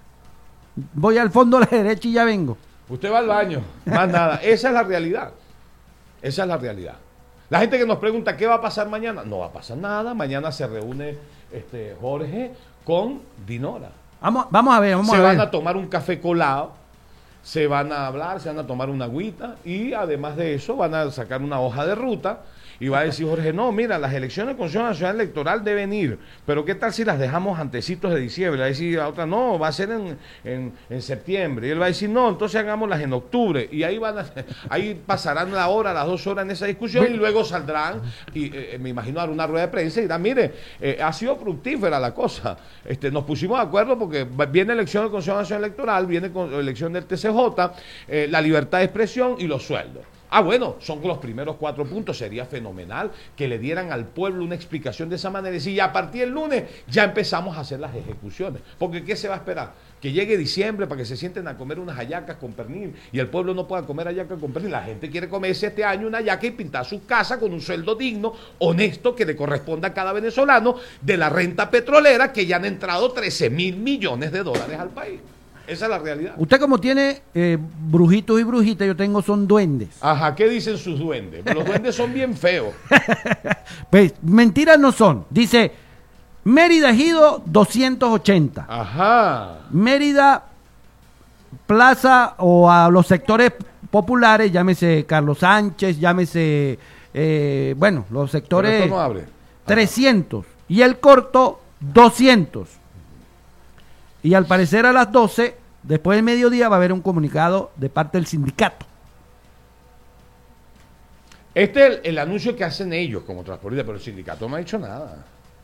Voy al fondo a la derecha y ya vengo. Usted va al baño, más nada. Esa es la realidad. Esa es la realidad. La gente que nos pregunta qué va a pasar mañana, no va a pasar nada. Mañana se reúne este Jorge con Dinora. Vamos, vamos a ver, vamos se a ver. van a tomar un café colado, se van a hablar, se van a tomar una agüita y además de eso van a sacar una hoja de ruta y va a decir Jorge, no, mira, las elecciones de Consejo Nacional Electoral deben ir, pero ¿qué tal si las dejamos antecitos de diciembre? Va a decir la otra, no, va a ser en, en, en septiembre. Y él va a decir, no, entonces hagámoslas en octubre. Y ahí van a, ahí pasarán la hora, las dos horas en esa discusión y luego saldrán, y eh, me imagino, dar una rueda de prensa y dirán, mire, eh, ha sido fructífera la cosa. Este, nos pusimos de acuerdo porque viene elección del Consejo Nacional Electoral, viene con elección del T C J, eh, la libertad de expresión y los sueldos. Ah, bueno, son los primeros cuatro puntos. Sería fenomenal que le dieran al pueblo una explicación de esa manera. Y decir, ya a partir del lunes ya empezamos a hacer las ejecuciones. Porque ¿qué se va a esperar? Que llegue diciembre para que se sienten a comer unas hallacas con pernil y el pueblo no pueda comer hallacas con pernil. La gente quiere comerse este año una hallaca y pintar su casa con un sueldo digno, honesto, que le corresponda a cada venezolano de la renta petrolera, que ya han entrado trece mil millones de dólares al país. Esa es la realidad. Usted como tiene eh, brujitos y brujitas, yo tengo son duendes. Ajá, ¿qué dicen sus duendes? Los duendes son bien feos. Pues mentiras no son. Dice, Mérida Ejido doscientos ochenta. Ajá. Mérida Plaza o a los sectores populares, llámese Carlos Sánchez, llámese, eh, bueno, los sectores Pero esto no abre. trescientos y el corto doscientos. Y al parecer a las doce, después del mediodía, va a haber un comunicado de parte del sindicato. Este es el, el anuncio que hacen ellos como transportistas, pero el sindicato no ha hecho nada.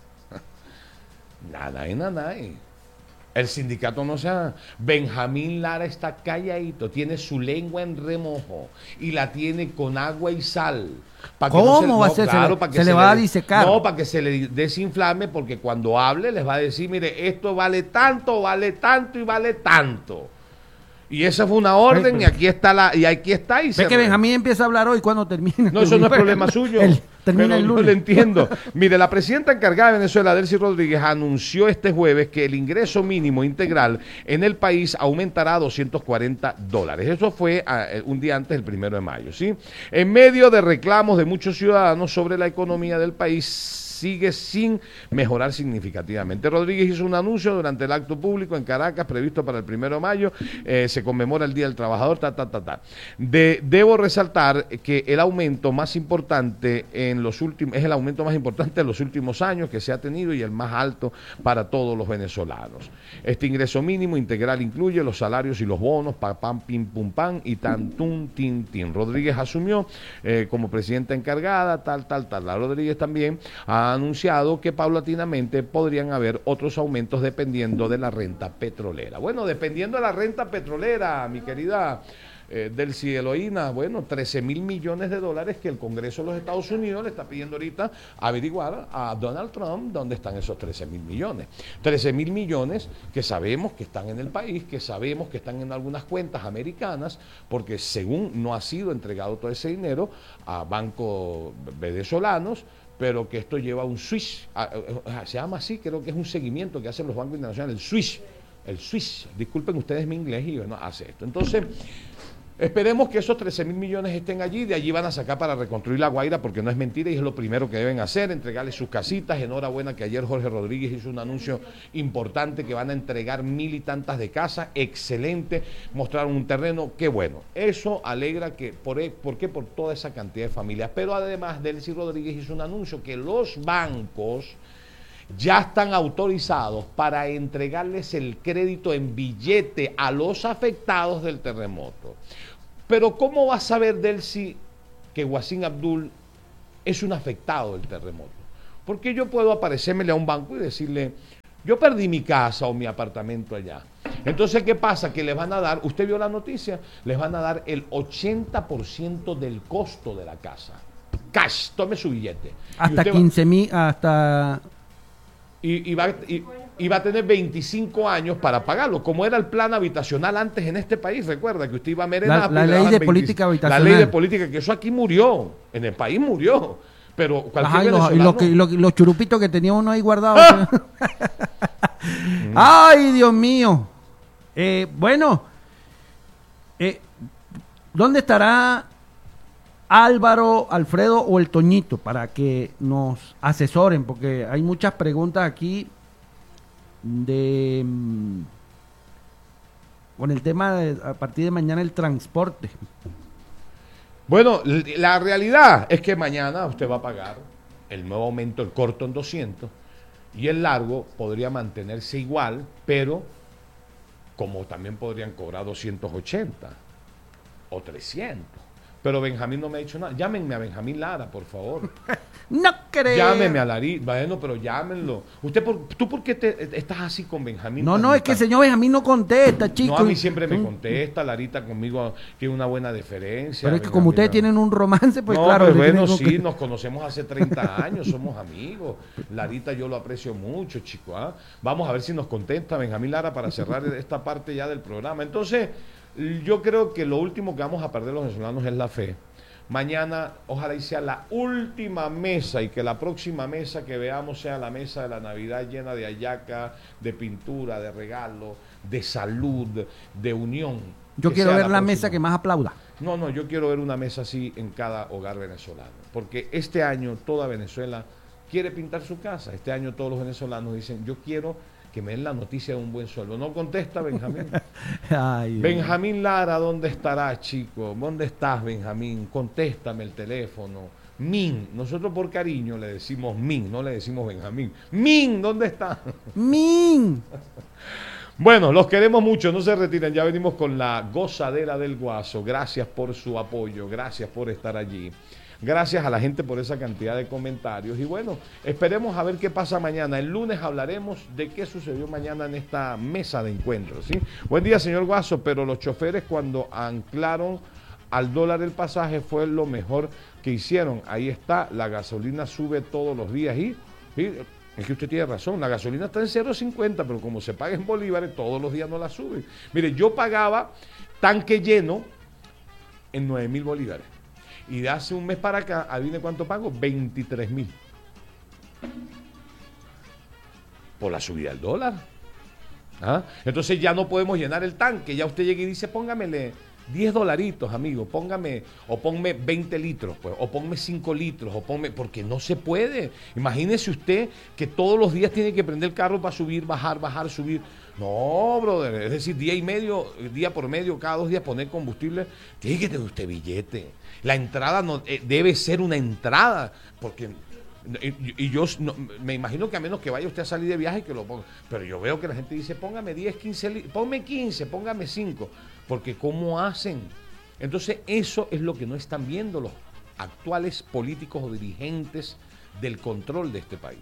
Nada y nada. Y el sindicato no se ha... Benjamín Lara está calladito, tiene su lengua en remojo y la tiene con agua y sal. Para ¿Cómo que no se, va a no, ser? Claro, se le, para que se se le va le, a disecar. No, para que se le desinflame, porque cuando hable les va a decir, mire, esto vale tanto, vale tanto y vale tanto. Y esa fue una orden, Ve, y aquí está la, y aquí está. Y Ve que Benjamín empieza a hablar hoy cuando termine. No, eso no es problema suyo. El, termina pero el yo lunes. lo entiendo. Mire, la presidenta encargada de Venezuela, Delcy Rodríguez, anunció este jueves que el ingreso mínimo integral en el país aumentará a doscientos cuarenta dólares. Eso fue uh, un día antes del primero de mayo, ¿sí? En medio de reclamos de muchos ciudadanos sobre la economía del país, sigue sin mejorar significativamente. Rodríguez hizo un anuncio durante el acto público en Caracas, previsto para el primero de mayo, eh, se conmemora el Día del Trabajador, ta, ta, ta, ta. De, debo resaltar que el aumento más importante en los últimos, es el aumento más importante en los últimos años que se ha tenido y el más alto para todos los venezolanos. Este ingreso mínimo integral incluye los salarios y los bonos, pa, pam, pim, pum, pam, y tan, tum, tin, tin. Rodríguez asumió eh, como presidenta encargada, tal, tal, tal. La Rodríguez también ha anunciado que paulatinamente podrían haber otros aumentos dependiendo de la renta petrolera. Bueno, dependiendo de la renta petrolera, mi querida eh, del Eloína, bueno, trece mil millones de dólares que el Congreso de los Estados Unidos le está pidiendo ahorita averiguar a Donald Trump dónde están esos trece mil millones. trece mil millones que sabemos que están en el país, que sabemos que están en algunas cuentas americanas, porque según no ha sido entregado todo ese dinero a bancos venezolanos, pero que esto lleva un switch, se llama así, creo que es un seguimiento que hacen los bancos internacionales, el switch, el switch, disculpen ustedes mi inglés y bueno, hace esto. Entonces, esperemos que esos trece mil millones estén allí, de allí van a sacar para reconstruir La Guaira, porque no es mentira y es lo primero que deben hacer, entregarles sus casitas. Enhorabuena que ayer Jorge Rodríguez hizo un anuncio importante que van a entregar mil y tantas de casas, excelente, mostraron un terreno, qué bueno. Eso alegra que, ¿por, ¿por qué? Por toda esa cantidad de familias. Pero además, Delcy Rodríguez hizo un anuncio que los bancos ya están autorizados para entregarles el crédito en billete a los afectados del terremoto. Pero ¿cómo va a saber Delcy que Wassim Abdul es un afectado del terremoto? Porque yo puedo aparecérmele a un banco y decirle, yo perdí mi casa o mi apartamento allá. Entonces, ¿qué pasa? Que les van a dar, usted vio la noticia, les van a dar el ochenta por ciento del costo de la casa. Cash, tome su billete. Hasta quince mil, hasta... Y, y, va, y, y va a tener veinticinco años para pagarlo, como era el plan habitacional antes en este país. Recuerda que usted iba a Merenapo, la, la ley de veinte, política habitacional. La ley de política, que eso aquí murió, en el país murió. Pero cualquier Ajá, y los, y los, que, los, los churupitos que tenía uno ahí guardados. ¡Ah! ¡Ay, Dios mío! Eh, bueno, eh, ¿dónde estará Álvaro, Alfredo o el Toñito para que nos asesoren? Porque hay muchas preguntas aquí de con el tema de a partir de mañana el transporte. Bueno, la realidad es que mañana usted va a pagar el nuevo aumento, el corto en doscientos, y el largo podría mantenerse igual, pero como también podrían cobrar doscientos ochenta o trescientos. Pero Benjamín no me ha dicho nada. Llámenme a Benjamín Lara, por favor. No creo. Llámenme a Larita. Bueno, pero llámenlo. Usted, por, ¿Tú por qué te, estás así con Benjamín? No, no, es que el señor Benjamín no contesta, chico. No, a mí siempre me contesta. Larita conmigo tiene una buena deferencia. Pero es que Benjamín, como ustedes no. tienen un romance, pues no, claro. Pues bueno, sí, que... nos conocemos hace treinta años, somos amigos. Larita yo lo aprecio mucho, chico. ¿eh? Vamos a ver si nos contesta Benjamín Lara para cerrar esta parte ya del programa. Entonces, yo creo que lo último que vamos a perder los venezolanos es la fe. Mañana, ojalá y sea la última mesa y que la próxima mesa que veamos sea la mesa de la Navidad llena de hallaca, de pintura, de regalo, de salud, de unión. Yo quiero ver la, la mesa que más aplauda. No, no, yo quiero ver una mesa así en cada hogar venezolano. Porque este año toda Venezuela quiere pintar su casa. Este año todos los venezolanos dicen, yo quiero que me den la noticia de un buen sueldo. No contesta Benjamín. Ay, Benjamín Lara, ¿dónde estará, chico? ¿Dónde estás, Benjamín? Contéstame el teléfono. Min, nosotros por cariño le decimos Min, no le decimos Benjamín. Min, ¿dónde está? Min. Bueno, los queremos mucho, no se retiren, ya venimos con la gozadera del Guaso. Gracias por su apoyo, gracias por estar allí. Gracias a la gente por esa cantidad de comentarios. Y bueno, esperemos a ver qué pasa mañana. El lunes hablaremos de qué sucedió mañana en esta mesa de encuentros, ¿sí? Buen día, señor Guaso, pero los choferes cuando anclaron al dólar el pasaje fue lo mejor que hicieron. Ahí está, la gasolina sube todos los días y, y es que usted tiene razón, la gasolina está en cero cincuenta, pero como se paga en bolívares, todos los días no la suben. Mire, yo pagaba tanque lleno en nueve mil bolívares. Y de hace un mes para acá, adivine cuánto pago, veintitrés mil. Por la subida del dólar. ¿Ah? Entonces ya no podemos llenar el tanque. Ya usted llega y dice, póngamele diez dolaritos, amigo, póngame, o ponme veinte litros, pues, o ponme cinco litros, o ponme, porque no se puede. Imagínese usted que todos los días tiene que prender el carro para subir, bajar, bajar, subir. No, brother, es decir, día y medio, día por medio, cada dos días poner combustible, tiene que tener usted billete. La entrada no eh, debe ser una entrada, porque y, y yo no, me imagino que a menos que vaya usted a salir de viaje que lo ponga, pero yo veo que la gente dice, póngame diez, quince, ponme quince, póngame cinco, porque ¿cómo hacen? Entonces eso es lo que no están viendo los actuales políticos o dirigentes del control de este país.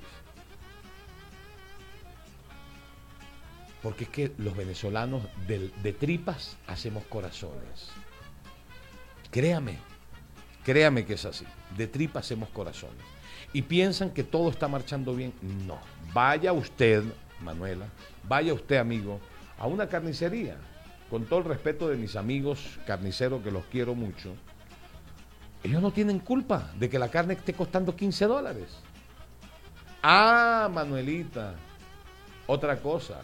Porque es que los venezolanos de, de tripas hacemos corazones. Créame, créame que es así. De tripa hacemos corazones. Y piensan que todo está marchando bien. No. Vaya usted, Manuela, vaya usted, amigo, a una carnicería. Con todo el respeto de mis amigos carniceros, que los quiero mucho, ellos no tienen culpa de que la carne esté costando quince dólares. Ah, Manuelita, otra cosa.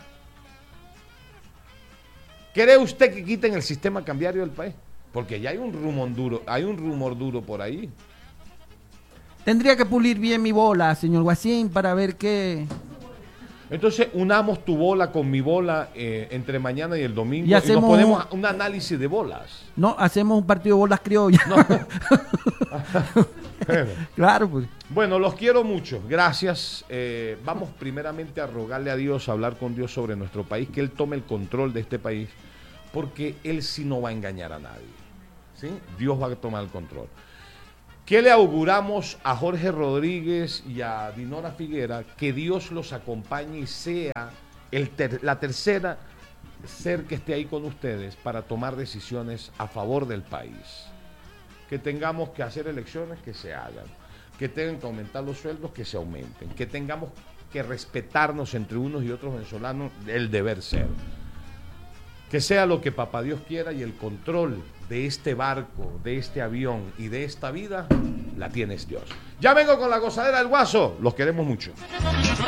¿Cree usted que quiten el sistema cambiario del país? Porque ya hay un rumor duro, hay un rumor duro por ahí. Tendría que pulir bien mi bola, señor Guasín, para ver qué... Entonces unamos tu bola con mi bola eh, entre mañana y el domingo y, y hacemos nos ponemos un análisis de bolas. No, hacemos un partido de bolas criollas. No. Claro, pues. Bueno, los quiero mucho. Gracias. Eh, vamos primeramente a rogarle a Dios, a hablar con Dios sobre nuestro país, que Él tome el control de este país, porque Él sí no va a engañar a nadie. ¿Sí? Dios va a tomar el control. ¿Qué le auguramos a Jorge Rodríguez y a Dinora Figuera? Que Dios los acompañe y sea el ter- la tercera ser que esté ahí con ustedes para tomar decisiones a favor del país. Que tengamos que hacer elecciones, que se hagan. Que tengan que aumentar los sueldos, que se aumenten. Que tengamos que respetarnos entre unos y otros venezolanos, el deber ser. Que sea lo que Papá Dios quiera, y el control de este barco, de este avión y de esta vida, la tienes Dios. Ya vengo con la gozadera del Guaso. Los queremos mucho.